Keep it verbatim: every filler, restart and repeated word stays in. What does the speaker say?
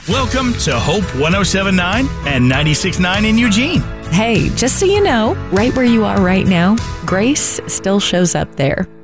Welcome to Hope one oh seven point nine and ninety-six point nine in Eugene. Hey, just so you know, right where you are right now, grace still shows up there.